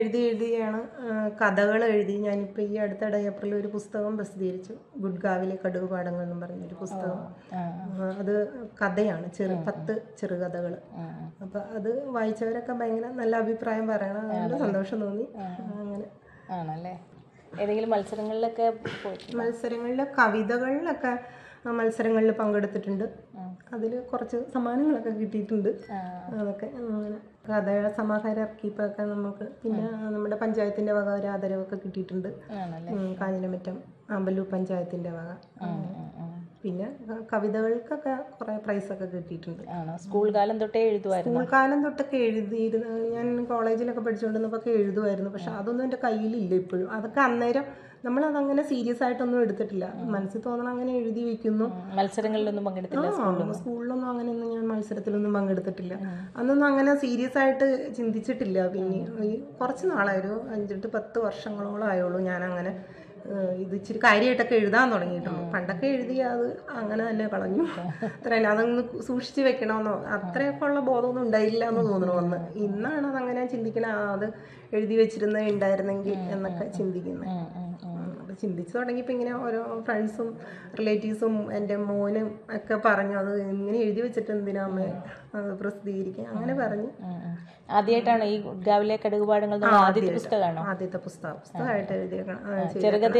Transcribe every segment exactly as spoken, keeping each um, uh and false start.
എഴുതി എഴുതിയാണ് കഥകൾ എഴുതി. ഞാനിപ്പോൾ ഈ അടുത്തിടെ ഏപ്രിൽ ഒരു പുസ്തകം പ്രസിദ്ധീകരിച്ചു, ഗുഡ്ഗാവിലെ കടുക് പാടങ്ങൾ എന്നും പറഞ്ഞൊരു പുസ്തകം. അത് കഥയാണ്, ചെറു പത്ത് ചെറുകഥകൾ. അപ്പം അത് വായിച്ചവരൊക്കെ ഭയങ്കര നല്ല അഭിപ്രായം പറയണം, അതുകൊണ്ട് സന്തോഷം തോന്നി. അങ്ങനെ ആണല്ലേ. ഏതെങ്കിലും മത്സരങ്ങളിലൊക്കെ മത്സരങ്ങളിൽ കവിതകളിലൊക്കെ മത്സരങ്ങളിൽ പങ്കെടുത്തിട്ടുണ്ട്. അതിൽ കുറച്ച് സമ്മാനങ്ങളൊക്കെ കിട്ടിയിട്ടുണ്ട്. അതൊക്കെ അങ്ങനെ കഥ സമാഹാരം ഇറക്കിയപ്പോഴൊക്കെ നമുക്ക് പിന്നെ നമ്മുടെ പഞ്ചായത്തിൻ്റെ വക ഒരു ആദരവൊക്കെ കിട്ടിയിട്ടുണ്ട്. കാഞ്ഞിരമറ്റം ആമ്പല്ലൂർ പഞ്ചായത്തിൻ്റെ വക. പിന്നെ കവിതകൾക്കൊക്കെ കുറേ പ്രൈസൊക്കെ കിട്ടിയിട്ടുണ്ട്. സ്കൂൾ കാലം തൊട്ടേ എഴുതുമായിരുന്നു? സ്കൂൾ കാലം തൊട്ടൊക്കെ എഴുതിയിരുന്നു. ഞാൻ കോളേജിലൊക്കെ പഠിച്ചുകൊണ്ടിരുന്നപ്പോൾ എഴുതുമായിരുന്നു. പക്ഷെ അതൊന്നും എൻ്റെ കയ്യിലില്ല ഇപ്പോഴും. അതൊക്കെ അന്നേരം നമ്മളതങ്ങനെ സീരിയസ് ആയിട്ടൊന്നും എടുത്തിട്ടില്ല. മനസ്സിൽ തോന്നണം അങ്ങനെ എഴുതി വെക്കുന്നു. മത്സരങ്ങളിലൊന്നും പങ്കെടുത്തില്ല? സ്കൂളിലൊന്നും അങ്ങനെയൊന്നും ഞാൻ മത്സരത്തിലൊന്നും പങ്കെടുത്തിട്ടില്ല. അന്നൊന്നും അങ്ങനെ സീരിയസ് ആയിട്ട് ചിന്തിച്ചിട്ടില്ല. പിന്നെ ഈ കുറച്ച് നാളായി, ഒരു അഞ്ചെട്ട് പത്ത് വർഷങ്ങളോളം ആയുള്ളൂ ഞാൻ അങ്ങനെ ഇത് ഇച്ചിരി കാര്യമായിട്ടൊക്കെ എഴുതാൻ തുടങ്ങിയിട്ടുള്ളൂ. പണ്ടൊക്കെ എഴുതി അത് അങ്ങനെ തന്നെ കളഞ്ഞു. അത്രയല്ല, അതൊന്ന് സൂക്ഷിച്ച് വെക്കണമെന്നോ അത്രയൊക്കെ ഉള്ള ബോധമൊന്നും ഉണ്ടായില്ല എന്ന് തോന്നുന്നു. വന്ന് ഇന്നാണ് അതങ്ങനെ ചിന്തിക്കണ, അത് എഴുതി വെച്ചിരുന്നത് ഉണ്ടായിരുന്നെങ്കിൽ എന്നൊക്കെ ചിന്തിക്കുന്നത്. അപ്പം ചിന്തിച്ച് തുടങ്ങിയപ്പോൾ ഇങ്ങനെ ഓരോ ഫ്രണ്ട്സും റിലേറ്റീവ്സും എൻ്റെ മോനും ഒക്കെ പറഞ്ഞു, അത് ഇങ്ങനെ എഴുതി വെച്ചിട്ട് എന്തിനാ അമ്മേ അത് പ്രസിദ്ധീകരിക്കുക, അങ്ങനെ പറഞ്ഞു. ആദ്യമായിട്ടാണ് ഈ ഗുഡ്ഗാവിലെ കടുക് പാടങ്ങൾ ആദ്യത്തെ പുസ്തകമാണോ? ആദ്യത്തെ പുസ്തകം പുസ്തകമായിട്ട് എഴുതിയേക്കണം. ചെറുകഥ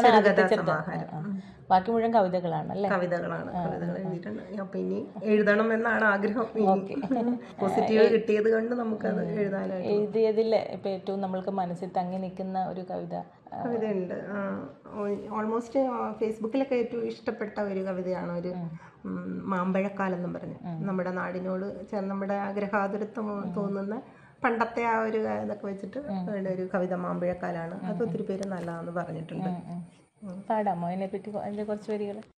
അതാണ്. ബാക്കി മുഴുവൻ കവിതകളാണ് അല്ലേ? കവിതകളാണ്. കവിതകൾ എഴുതിയിട്ടുണ്ട്. അപ്പം ഇനി എഴുതണം എന്നാണ് ആഗ്രഹം. പോസിറ്റീവ് കിട്ടിയത് കൊണ്ട് നമുക്കത് എഴുതാനായിട്ട്. എഴുതിയതിൽ ഇപ്പം ഏറ്റവും നമ്മൾക്ക് മനസ്സിൽ തങ്ങി നിൽക്കുന്ന ഒരു കവിത കവിതയുണ്ട്. ഓൾമോസ്റ്റ് ഫേസ്ബുക്കിലൊക്കെ ഏറ്റവും ഇഷ്ടപ്പെട്ട ഒരു കവിതയാണ് ഒരു മാമ്പഴക്കാലം എന്നും പറഞ്ഞു. നമ്മുടെ നാടിനോട് ചേർന്ന് നമ്മുടെ ആഗ്രഹാതുരത്വം തോന്നുന്ന പണ്ടത്തെ ആ ഒരു ഇതൊക്കെ വെച്ചിട്ട് ഒരു കവിത മാമ്പഴക്കാലാണ്. അത് ഒത്തിരി പേര് നല്ലതാണെന്ന് പറഞ്ഞിട്ടുണ്ട്. പാടാമോ അതിനെപ്പറ്റി അതിൻ്റെ കുറച്ച് വരികൾ?